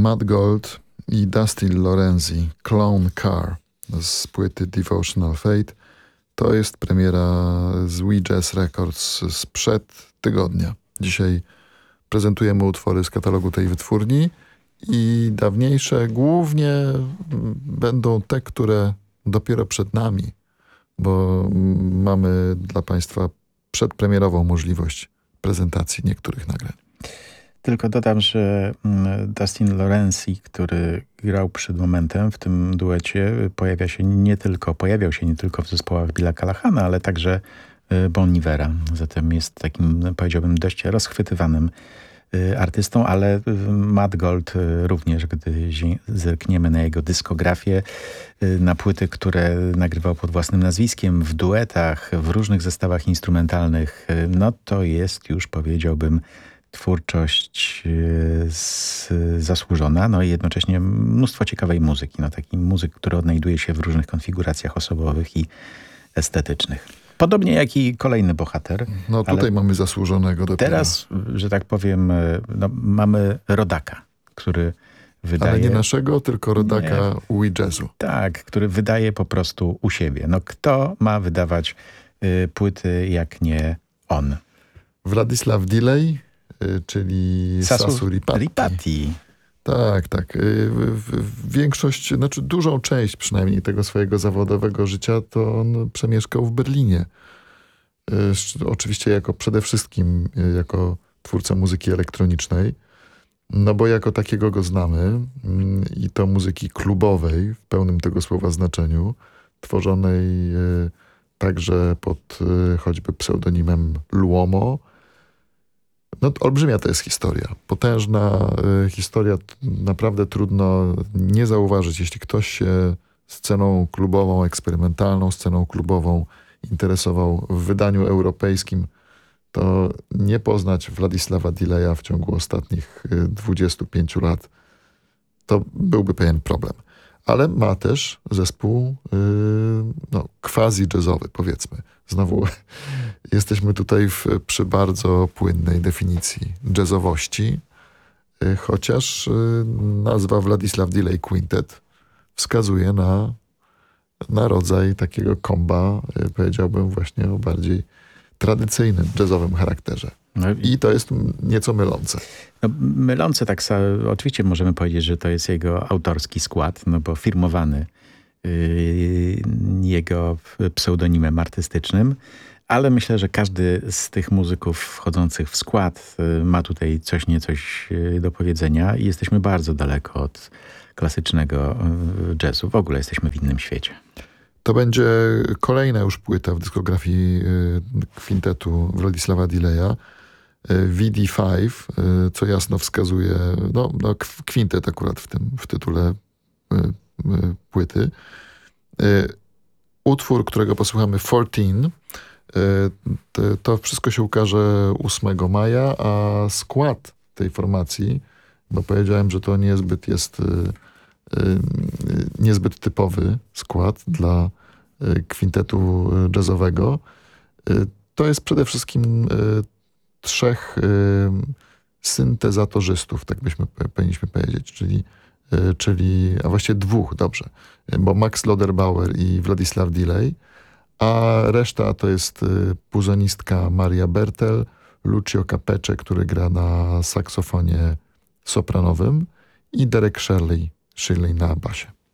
Matt Gold i Dustin Lorenzi, Clown Car z płyty Devotional Fate. To jest premiera z We Jazz Records sprzed tygodnia. Dzisiaj prezentujemy utwory z katalogu tej wytwórni i dawniejsze głównie będą te, które dopiero przed nami, bo mamy dla Państwa przedpremierową możliwość prezentacji niektórych nagrań. Tylko dodam, że Dustin Lorenzi, który grał przed momentem w tym duecie, pojawiał się nie tylko w zespołach Billa Callahana, ale także Bon Ivera. Zatem jest takim, powiedziałbym, dość rozchwytywanym artystą, ale Matt Gold również, gdy zerkniemy na jego dyskografię, na płyty, które nagrywał pod własnym nazwiskiem, w duetach, w różnych zestawach instrumentalnych, no to jest już, powiedziałbym, twórczość zasłużona, no i jednocześnie mnóstwo ciekawej muzyki. No taki muzyk, który odnajduje się w różnych konfiguracjach osobowych i estetycznych. Podobnie jak i kolejny bohater. No tutaj mamy zasłużonego dopiero. Teraz, że tak powiem, no, mamy rodaka, który wydaje... Ale nie naszego, tylko rodaka We Jazzu. Tak, który wydaje po prostu u siebie. No kto ma wydawać płyty jak nie on? Władysław Dilej, czyli Sasu Ripati. Tak. Większość, znaczy dużą część przynajmniej tego swojego zawodowego życia to on przemieszkał w Berlinie. Oczywiście przede wszystkim jako twórca muzyki elektronicznej, no bo jako takiego go znamy i to muzyki klubowej w pełnym tego słowa znaczeniu, tworzonej także pod choćby pseudonimem Luomo. No olbrzymia to jest historia. Potężna historia, naprawdę trudno nie zauważyć. Jeśli ktoś się sceną klubową, eksperymentalną sceną klubową interesował w wydaniu europejskim, to nie poznać Władysława Dileja w ciągu ostatnich 25 lat to byłby pewien problem. Ale ma też zespół quasi-jazzowy, powiedzmy. Znowu jesteśmy tutaj przy bardzo płynnej definicji jazzowości, chociaż nazwa Władysław Dilej Quintet wskazuje na rodzaj takiego komba, powiedziałbym właśnie o bardziej tradycyjnym jazzowym charakterze. No i to jest nieco mylące. No, mylące, tak oczywiście możemy powiedzieć, że to jest jego autorski skład, no bo firmowany jego pseudonimem artystycznym, ale myślę, że każdy z tych muzyków wchodzących w skład ma tutaj coś do powiedzenia i jesteśmy bardzo daleko od klasycznego jazzu. W ogóle jesteśmy w innym świecie. To będzie kolejna już płyta w dyskografii kwintetu Władysława Dileja. VD5, co jasno wskazuje, kwintet akurat w tytule płyty. Utwór, którego posłuchamy, 14, to wszystko się ukaże 8 maja, a skład tej formacji, bo powiedziałem, że to niezbyt typowy skład dla kwintetu jazzowego. To jest przede wszystkim 3 syntezatorzystów, tak powinniśmy powiedzieć, a właściwie 2, dobrze, bo Max Loderbauer i Władysław Dilej, a reszta to jest puzonistka Maria Bertel, Lucio Capece, który gra na saksofonie sopranowym i Derek Shirley na basie.